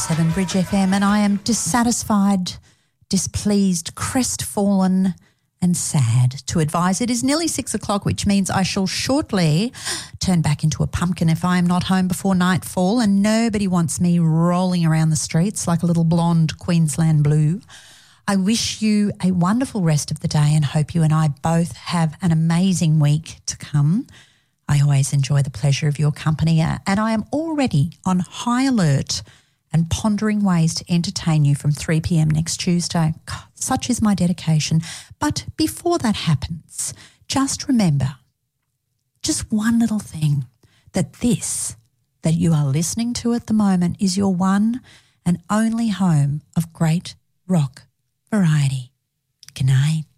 107 Bridge FM, and I am dissatisfied, displeased, crestfallen and sad to advise it is nearly 6 o'clock, which means I shall shortly turn back into a pumpkin if I am not home before nightfall, and nobody wants me rolling around the streets like a little blonde Queensland blue. I wish you a wonderful rest of the day and hope you and I both have an amazing week to come. I always enjoy the pleasure of your company, and I am already on high alert and pondering ways to entertain you from 3 p.m. next Tuesday. God, such is my dedication. But before that happens, just remember, just one little thing, that this that you are listening to at the moment is your one and only home of great rock variety. Good night.